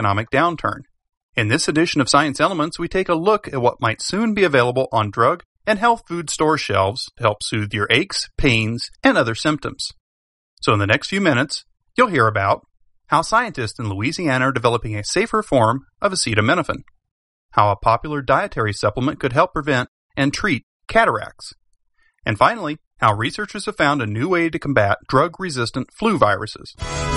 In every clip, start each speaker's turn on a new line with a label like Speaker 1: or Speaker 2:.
Speaker 1: economic downturn. In this edition of Science Elements, we take a look at what might soon be available on drug and health food store shelves to help soothe your aches, pains, and other symptoms. So in the next few minutes, you'll hear about how scientists in Louisiana are developing a safer form of acetaminophen, how a popular dietary supplement could help prevent and treat cataracts, and finally, how researchers have found a new way to combat drug-resistant flu viruses.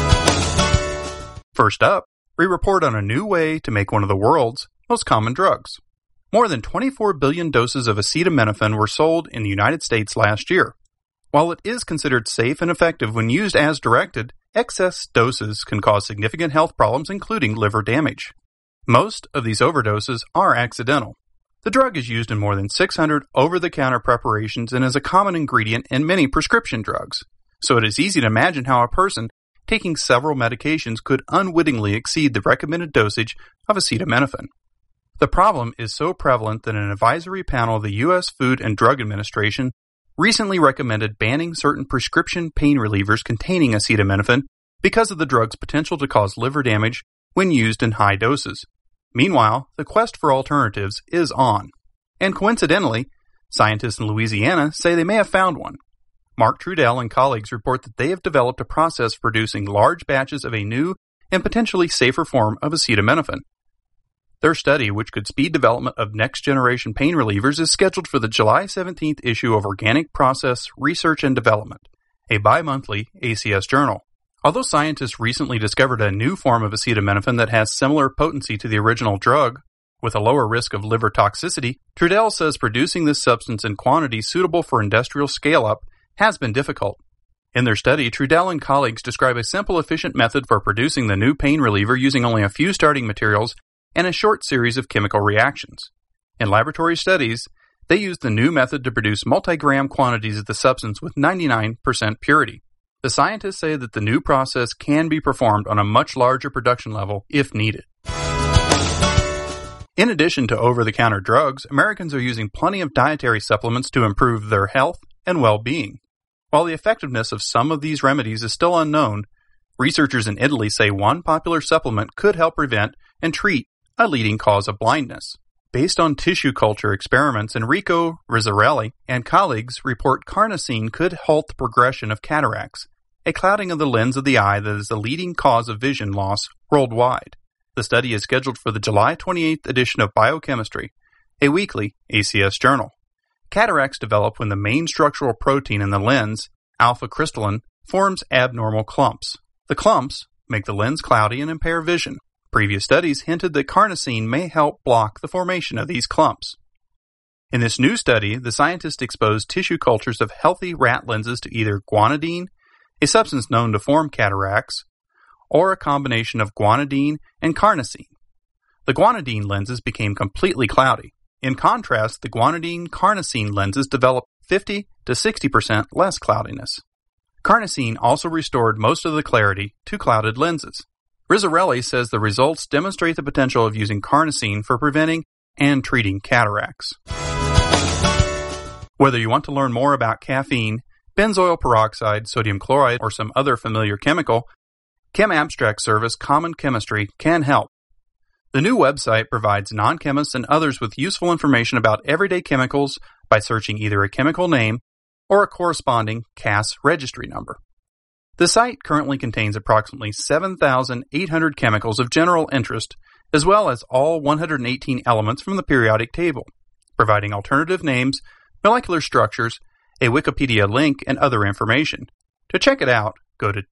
Speaker 1: First up, we report on a new way to make one of the world's most common drugs. More than 24 billion doses of acetaminophen were sold in the United States last year. While it is considered safe and effective when used as directed, excess doses can cause significant health problems, including liver damage. Most of these overdoses are accidental. The drug is used in more than 600 over-the-counter preparations and is a common ingredient in many prescription drugs. So it is easy to imagine how a person taking several medications could unwittingly exceed the recommended dosage of acetaminophen. The problem is so prevalent that an advisory panel of the U.S. Food and Drug Administration recently recommended banning certain prescription pain relievers containing acetaminophen because of the drug's potential to cause liver damage when used in high doses. Meanwhile, the quest for alternatives is on. And coincidentally, scientists in Louisiana say they may have found one. Mark Trudell and colleagues report that they have developed a process for producing large batches of a new and potentially safer form of acetaminophen. Their study, which could speed development of next-generation pain relievers, is scheduled for the July 17th issue of Organic Process Research and Development, a bi-monthly ACS journal. Although scientists recently discovered a new form of acetaminophen that has similar potency to the original drug, with a lower risk of liver toxicity, Trudell says producing this substance in quantities suitable for industrial scale-up has been difficult. In their study, Trudell and colleagues describe a simple, efficient method for producing the new pain reliever using only a few starting materials and a short series of chemical reactions. In laboratory studies, they used the new method to produce multi-gram quantities of the substance with 99% purity. The scientists say that the new process can be performed on a much larger production level if needed. In addition to over-the-counter drugs, Americans are using plenty of dietary supplements to improve their health and well-being. While the effectiveness of some of these remedies is still unknown, researchers in Italy say one popular supplement could help prevent and treat a leading cause of blindness. Based on tissue culture experiments, Enrico Rizzarelli and colleagues report carnosine could halt the progression of cataracts, a clouding of the lens of the eye that is the leading cause of vision loss worldwide. The study is scheduled for the July 28th edition of Biochemistry, a weekly ACS journal. Cataracts develop when the main structural protein in the lens, alpha-crystalline, forms abnormal clumps. The clumps make the lens cloudy and impair vision. Previous studies hinted that carnosine may help block the formation of these clumps. In this new study, the scientists exposed tissue cultures of healthy rat lenses to either guanidine, a substance known to form cataracts, or a combination of guanidine and carnosine. The guanidine lenses became completely cloudy. In contrast, the guanidine-carnosine lenses developed 50 to 60% less cloudiness. Carnosine also restored most of the clarity to clouded lenses. Rizzarelli says the results demonstrate the potential of using carnosine for preventing and treating cataracts. Whether you want to learn more about caffeine, benzoyl peroxide, sodium chloride, or some other familiar chemical, ChemAbstract service Common Chemistry can help. The new website provides non-chemists and others with useful information about everyday chemicals by searching either a chemical name or a corresponding CAS registry number. The site currently contains approximately 7,800 chemicals of general interest, as well as all 118 elements from the periodic table, providing alternative names, molecular structures, a Wikipedia link, and other information. To check it out, go to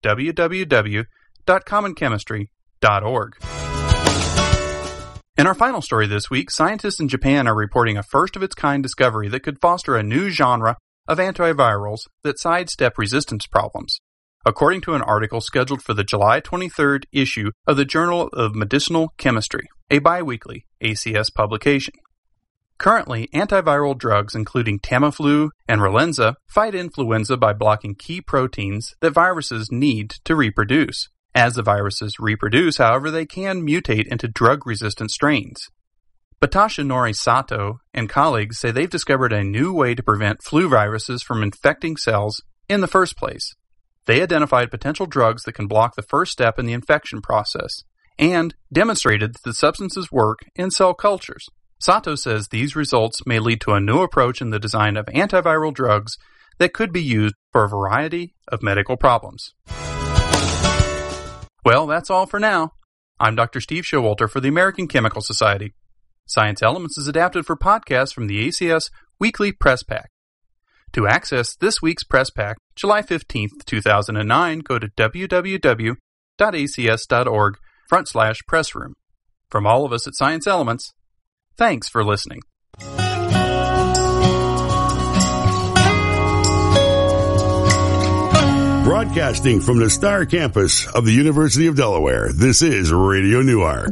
Speaker 1: www.commonchemistry.org. In our final story this week, scientists in Japan are reporting a first-of-its-kind discovery that could foster a new genre of antivirals that sidestep resistance problems, according to an article scheduled for the July 23rd issue of the Journal of Medicinal Chemistry, a biweekly ACS publication. Currently, antiviral drugs including Tamiflu and Relenza fight influenza by blocking key proteins that viruses need to reproduce. As the viruses reproduce, however, they can mutate into drug-resistant strains. Batashinori Sato and colleagues say they've discovered a new way to prevent flu viruses from infecting cells in the first place. They identified potential drugs that can block the first step in the infection process, and demonstrated that the substances work in cell cultures. Sato says these results may lead to a new approach in the design of antiviral drugs that could be used for a variety of medical problems. Well, that's all for now. I'm Dr. Steve Showalter for the American Chemical Society. Science Elements is adapted for podcasts from the ACS Weekly Press Pack. To access this week's Press Pack, July 15th, 2009, go to www.acs.org/pressroom. From all of us at Science Elements, thanks for listening.
Speaker 2: Broadcasting from the Star Campus of the University of Delaware, this is Radio Newark.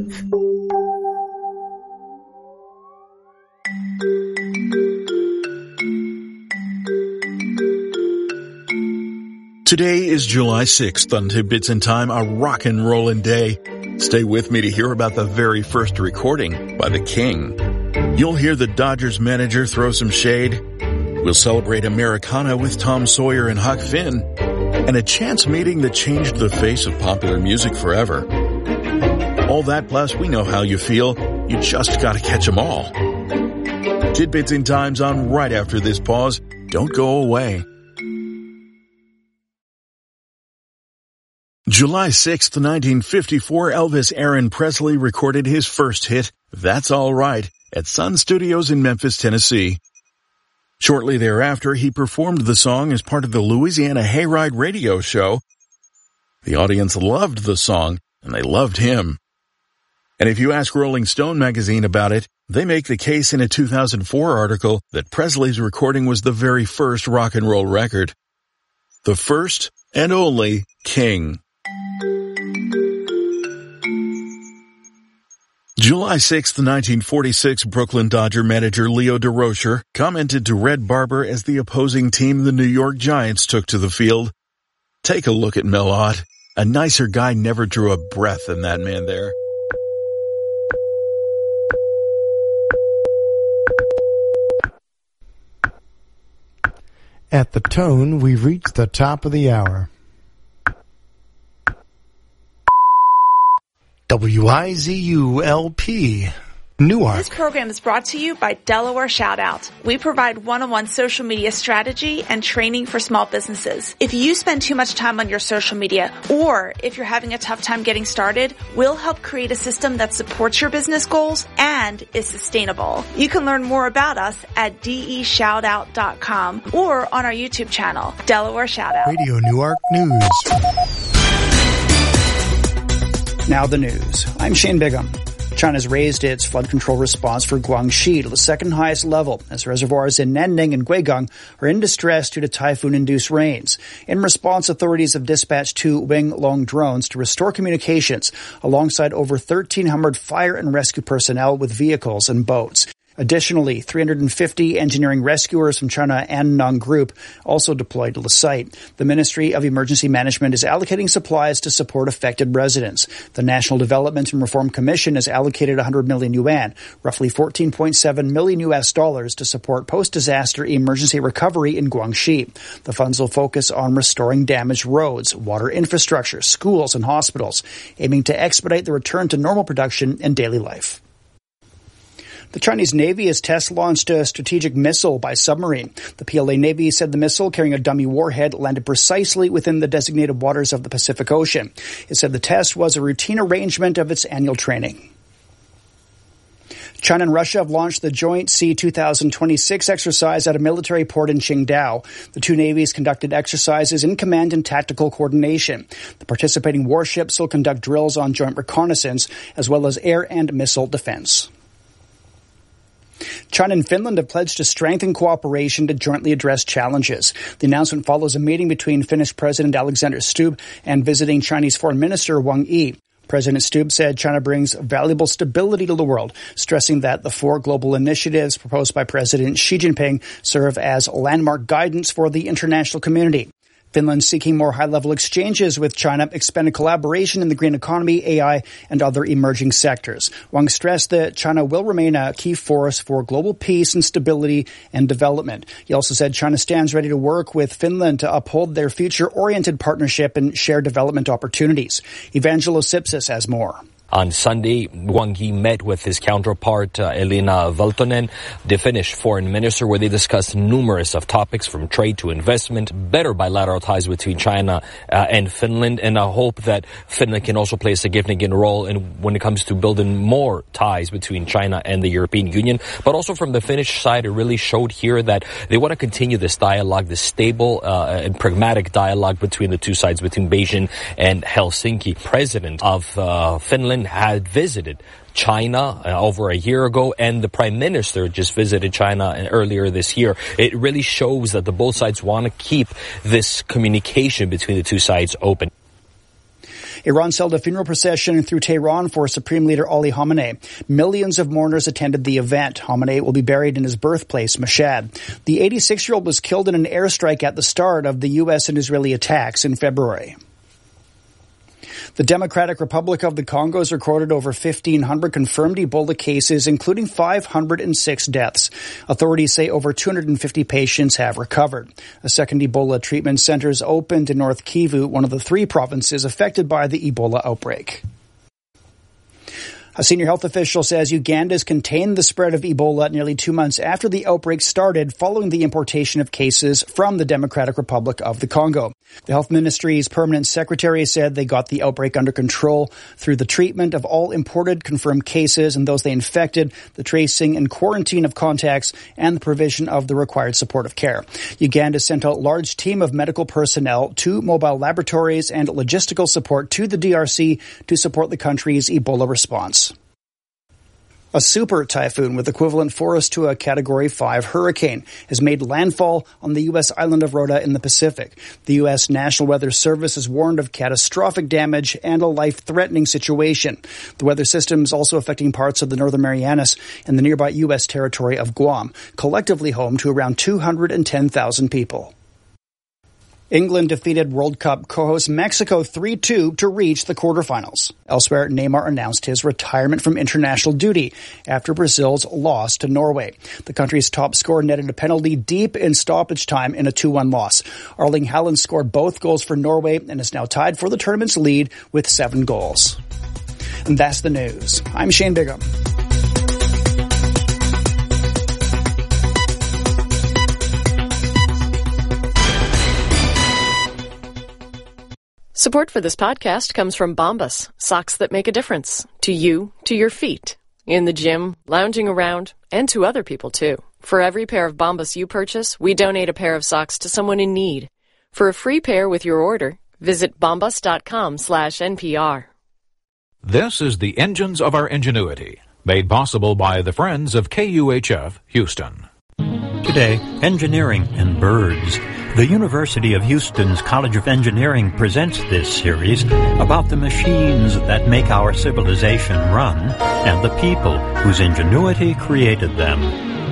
Speaker 3: Today is July 6th on Tidbits in Time, a rock and rollin' day. Stay with me to hear about the very first recording by the King. You'll hear the Dodgers manager throw some shade. We'll celebrate Americana with Tom Sawyer and Huck Finn. And a chance meeting that changed the face of popular music forever. All that plus we know how you feel. You just gotta catch 'em all. Tidbits in Time's on right after this pause. Don't go away. July 6th, 1954, Elvis Aaron Presley recorded his first hit, That's All Right, at Sun Studios in Memphis, Tennessee. Shortly thereafter, he performed the song as part of the Louisiana Hayride radio show. The audience loved the song, and they loved him. And if you ask Rolling Stone magazine about it, they make the case in a 2004 article that Presley's recording was the very first rock and roll record. The first and only King. July 6, 1946, Brooklyn Dodger manager Leo Durocher commented to Red Barber as the opposing team, the New York Giants, took to the field. Take a look at Mel Ott. A nicer guy never drew a breath than that man there.
Speaker 4: At the tone, we've reached the top of the hour. WIZU-LP, Newark.
Speaker 5: This program is brought to you by Delaware Shoutout. We provide one-on-one social media strategy and training for small businesses. If you spend too much time on your social media, or if you're having a tough time getting started, we'll help create a system that supports your business goals and is sustainable. You can learn more about us at deshoutout.com or on our YouTube channel, Delaware Shoutout.
Speaker 4: Radio Newark News.
Speaker 6: Now the news. I'm Shane Bigham. China's raised its flood control response for Guangxi to the second highest level as reservoirs in Nanning and Guigang are in distress due to typhoon-induced rains. In response, authorities have dispatched 2 Winglong drones to restore communications alongside over 1,300 fire and rescue personnel with vehicles and boats. Additionally, 350 engineering rescuers from China Annong Group also deployed to the site. The Ministry of Emergency Management is allocating supplies to support affected residents. The National Development and Reform Commission has allocated 100 million yuan, roughly $14.7 million to support post-disaster emergency recovery in Guangxi. The funds will focus on restoring damaged roads, water infrastructure, schools, and hospitals, aiming to expedite the return to normal production and daily life. The Chinese Navy has test-launched a strategic missile by submarine. The PLA Navy said the missile, carrying a dummy warhead, landed precisely within the designated waters of the Pacific Ocean. It said the test was a routine arrangement of its annual training. China and Russia have launched the joint C-2026 exercise at a military port in Qingdao. The two navies conducted exercises in command and tactical coordination. The participating warships will conduct drills on joint reconnaissance as well as air and missile defense. China and Finland have pledged to strengthen cooperation to jointly address challenges. The announcement follows a meeting between Finnish President Alexander Stubb and visiting Chinese Foreign Minister Wang Yi. President Stubb said China brings valuable stability to the world, stressing that the 4 global initiatives proposed by President Xi Jinping serve as landmark guidance for the international community. Finland seeking more high-level exchanges with China, expanded collaboration in the green economy, AI, and other emerging sectors. Wang stressed that China will remain a key force for global peace and stability and development. He also said China stands ready to work with Finland to uphold their future-oriented partnership and share development opportunities. Evangelos Sipsis has more.
Speaker 7: On Sunday, Wang Yi met with his counterpart, Elina Valtonen, the Finnish foreign minister, where they discussed numerous of topics from trade to investment, better bilateral ties between China and Finland, and I hope that Finland can also play a significant role when it comes to building more ties between China and the European Union. But also from the Finnish side, it really showed here that they want to continue this dialogue, this stable and pragmatic dialogue between the two sides, between Beijing and Helsinki. President of Finland had visited China over a year ago, and the Prime Minister just visited China earlier this year. It really shows that the both sides want to keep this communication between the two sides open.
Speaker 6: Iran held a funeral procession through Tehran for Supreme Leader Ali Khamenei. Millions of mourners attended the event. Khamenei will be buried in his birthplace, Mashhad. The 86-year-old was killed in an airstrike at the start of the U.S. and Israeli attacks in February. The Democratic Republic of the Congo has recorded over 1,500 confirmed Ebola cases, including 506 deaths. Authorities say over 250 patients have recovered. A second Ebola treatment center is opened in North Kivu, one of the 3 provinces affected by the Ebola outbreak. A senior health official says Uganda has contained the spread of Ebola nearly 2 months after the outbreak started, following the importation of cases from the Democratic Republic of the Congo. The health ministry's permanent secretary said they got the outbreak under control through the treatment of all imported confirmed cases and those they infected, the tracing and quarantine of contacts, and the provision of the required supportive care. Uganda sent out a large team of medical personnel, 2 mobile laboratories, and logistical support to the DRC to support the country's Ebola response. A super typhoon with equivalent force to a Category 5 hurricane has made landfall on the U.S. island of Rota in the Pacific. The U.S. National Weather Service has warned of catastrophic damage and a life-threatening situation. The weather system is also affecting parts of the Northern Marianas and the nearby U.S. territory of Guam, collectively home to around 210,000 people. England defeated World Cup co-host Mexico 3-2 to reach the quarterfinals. Elsewhere, Neymar announced his retirement from international duty after Brazil's loss to Norway. The country's top scorer netted a penalty deep in stoppage time in a 2-1 loss. Erling Haaland scored both goals for Norway and is now tied for the tournament's lead with 7 goals. And that's the news. I'm Shane Bigham.
Speaker 8: Support for this podcast comes from Bombas, socks that make a difference. To you, to your feet. In the gym, lounging around, and to other people too. For every pair of Bombas you purchase, we donate a pair of socks to someone in need. For a free pair with your order, visit bombas.com/NPR.
Speaker 9: This is the Engines of Our Ingenuity, made possible by the Friends of KUHF Houston.
Speaker 10: Today, engineering and birds. The University of Houston's College of Engineering presents this series about the machines that make our civilization run and the people whose ingenuity created them.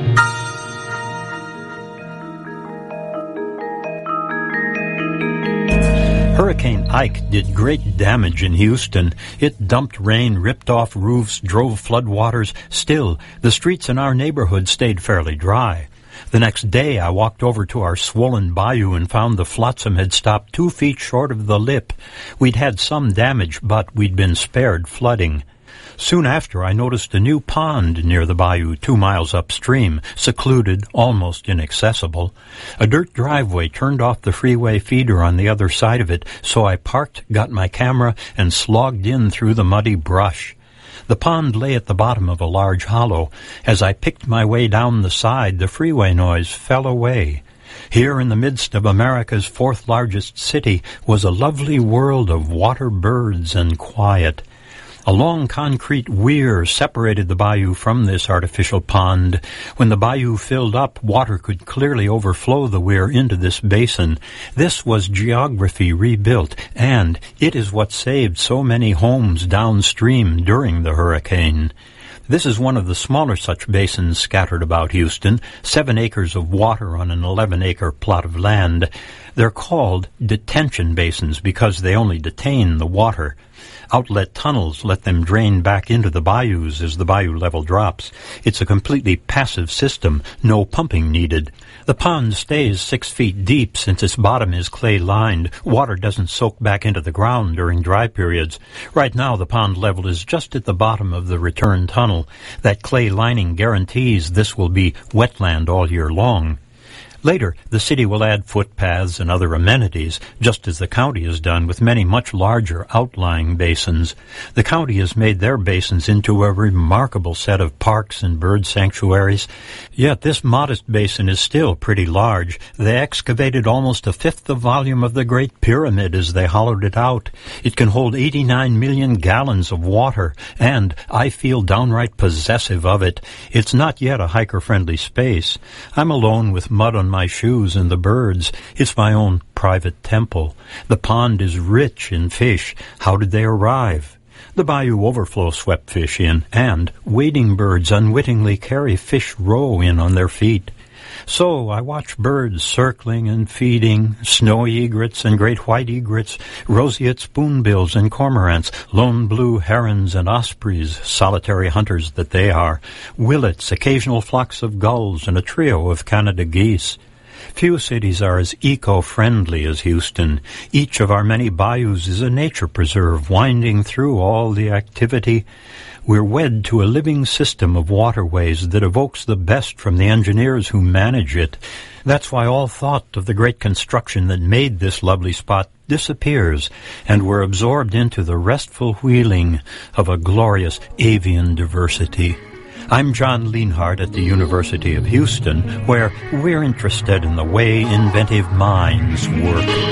Speaker 10: Hurricane Ike did great damage in Houston. It dumped rain, ripped off roofs, drove floodwaters. Still, the streets in our neighborhood stayed fairly dry. The next day, I walked over to our swollen bayou and found the flotsam had stopped 2 feet short of the lip. We'd had some damage, but we'd been spared flooding. Soon after, I noticed a new pond near the bayou 2 miles upstream, secluded, almost inaccessible. A dirt driveway turned off the freeway feeder on the other side of it, so I parked, got my camera, and slogged in through the muddy brush. The pond lay at the bottom of a large hollow. As I picked my way down the side, the freeway noise fell away. Here in the midst of America's 4th largest city was a lovely world of water birds and quiet. A long concrete weir separated the bayou from this artificial pond. When the bayou filled up, water could clearly overflow the weir into this basin. This was geography rebuilt, and it is what saved so many homes downstream during the hurricane. This is one of the smaller such basins scattered about Houston, 7 acres of water on an 11-acre plot of land. They're called detention basins because they only detain the water. Outlet tunnels let them drain back into the bayous as the bayou level drops. It's a completely passive system, no pumping needed. The pond stays 6 feet deep since its bottom is clay-lined. Water doesn't soak back into the ground during dry periods. Right now, the pond level is just at the bottom of the return tunnel. That clay lining guarantees this will be wetland all year long. Later, the city will add footpaths and other amenities, just as the county has done with many much larger outlying basins. The county has made their basins into a remarkable set of parks and bird sanctuaries. Yet this modest basin is still pretty large. They excavated almost a fifth the volume of the Great Pyramid as they hollowed it out. It can hold 89 million gallons of water, and I feel downright possessive of it. It's not yet a hiker-friendly space. I'm alone with mud on my shoes and the birds. It's my own private temple. The pond is rich in fish. How did they arrive? The bayou overflow swept fish in, and wading birds unwittingly carry fish roe in on their feet. So I watch birds circling and feeding, snowy egrets and great white egrets, roseate spoonbills and cormorants, lone blue herons and ospreys, solitary hunters that they are, willets, occasional flocks of gulls, and a trio of Canada geese. Few cities are as eco-friendly as Houston. Each of our many bayous is a nature preserve winding through all the activity. We're wed to a living system of waterways that evokes the best from the engineers who manage it. That's why all thought of the great construction that made this lovely spot disappears, and we're absorbed into the restful wheeling of a glorious avian diversity. I'm John Lienhardt at the University of Houston, where we're interested in the way inventive minds work.